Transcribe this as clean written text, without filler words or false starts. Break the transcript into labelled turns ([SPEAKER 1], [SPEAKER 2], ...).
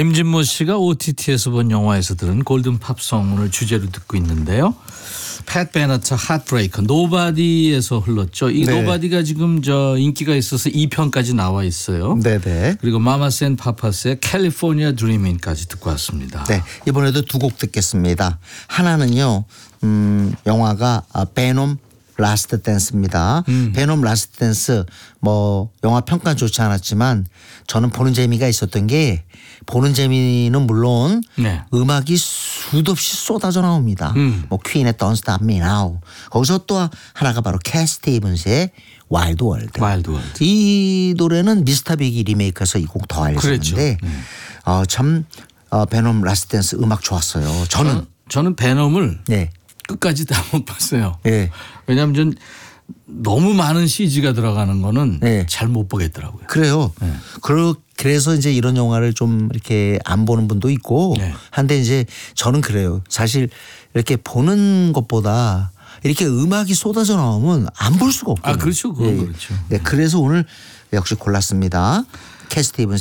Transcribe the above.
[SPEAKER 1] 임진모 씨가 OTT에서 본 영화에서 들은 골든 팝송 오늘 주제로 듣고 있는데요. 팻 베너트 핫브레이커 노바디에서 흘렀죠. 이
[SPEAKER 2] 네.
[SPEAKER 1] 노바디가 지금 저 인기가 있어서 2편까지 나와 있어요.
[SPEAKER 2] 네네.
[SPEAKER 1] 그리고 마마스 앤 파파스의 캘리포니아 드리밍까지 듣고 왔습니다.
[SPEAKER 2] 네, 이번에도 두 곡 듣겠습니다. 하나는요, 영화가 베놈 라스트 댄스입니다. 베놈 라스트 댄스 뭐 영화 평가 좋지 않았지만 저는 보는 재미가 있었던 게 보는 재미는 물론
[SPEAKER 1] 네.
[SPEAKER 2] 음악이 수도 없이 쏟아져 나옵니다. 뭐 퀸의 Don't Stop Me Now 거기서 또 하나가 바로 캣 스티븐스의 와일드 월드.
[SPEAKER 1] 와일드 월드.
[SPEAKER 2] 이 노래는 미스터 빅이 리메이크해서 이 곡 더 알렸었는데 참 베놈 라스트 댄스 음악 좋았어요.
[SPEAKER 1] 저는 베놈을
[SPEAKER 2] 네.
[SPEAKER 1] 끝까지 다 못 봤어요.
[SPEAKER 2] 네.
[SPEAKER 1] 왜냐하면 전 너무 많은 CG가 들어가는 거는
[SPEAKER 2] 네.
[SPEAKER 1] 잘 못 보겠더라고요.
[SPEAKER 2] 그래요.
[SPEAKER 1] 네.
[SPEAKER 2] 그래서 이제 이런 영화를 좀 이렇게 안 보는 분도 있고
[SPEAKER 1] 네.
[SPEAKER 2] 한데 이제 저는 그래요. 사실 이렇게 보는 것보다 이렇게 음악이 쏟아져 나오면 안 볼 수가 없거든요.
[SPEAKER 1] 그렇죠. 그건 그렇죠.
[SPEAKER 2] 네. 그래서 오늘 역시 골랐습니다. 캣 스티븐스